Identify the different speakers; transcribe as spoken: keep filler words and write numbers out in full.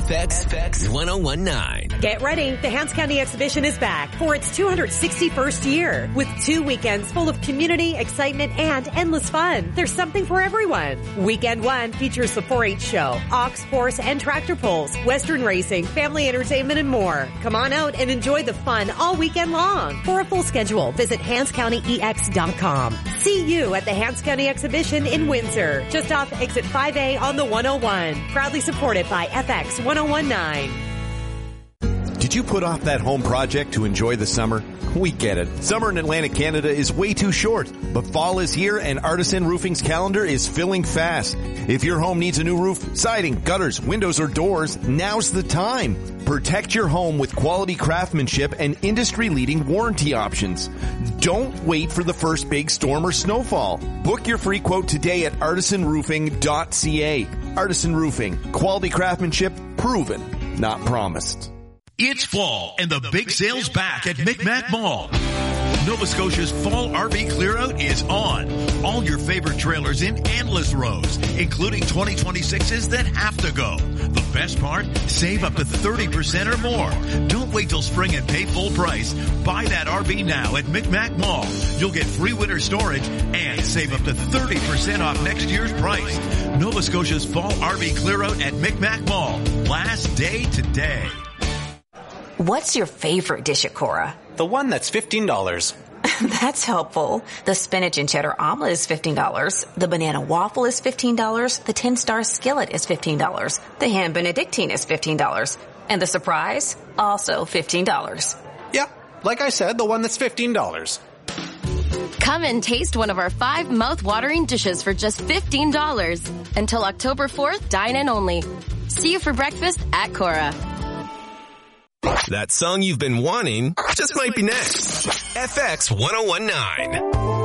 Speaker 1: F X, F X ten nineteen.
Speaker 2: Get ready. The Hants County Exhibition is back for its two hundred sixty-first year with two weekends full of community, excitement, and endless fun. There's something for everyone. Weekend one features the four H show, ox, horse, and tractor pulls, Western racing, family entertainment, and more. Come on out and enjoy the fun all weekend long. For a full schedule, visit Hants County E X dot com. See you at the Hants County Exhibition in Windsor, just off exit five A on the one oh one. Proudly supported by F X ten nineteen.
Speaker 3: Did you put off that home project to enjoy the summer? We get it. Summer in Atlantic Canada is way too short, but fall is here and Artisan Roofing's calendar is filling fast. If your home needs a new roof, siding, gutters, windows, or doors, now's the time. Protect your home with quality craftsmanship and industry-leading warranty options. Don't wait for the first big storm or snowfall. Book your free quote today at artisan roofing dot c a. Artisan Roofing. Quality craftsmanship proven, not promised.
Speaker 4: It's fall, and the big sale's back at Micmac Mall. Nova Scotia's fall R V clear-out is on. All your favorite trailers in endless rows, including twenty twenty-sixes that have to go. The best part? Save up to thirty percent or more. Don't wait till spring and pay full price. Buy that R V now at Micmac Mall. You'll get free winter storage and save up to thirty percent off next year's price. Nova Scotia's fall R V clear-out at Micmac Mall. Last day today.
Speaker 5: What's your favorite dish at Cora?
Speaker 6: The one that's fifteen dollars.
Speaker 5: That's helpful. The spinach and cheddar omelet is fifteen dollars. The banana waffle is fifteen dollars. The ten-star skillet is fifteen dollars. The ham benedictine is fifteen dollars. And the surprise? Also fifteen dollars.
Speaker 6: Yeah, like I said, the one that's fifteen dollars.
Speaker 7: Come and taste one of our five mouth-watering dishes for just fifteen dollars. Until October fourth, dine in only. See you for breakfast at Cora.
Speaker 1: That song you've been wanting just might be next. F X ten nineteen.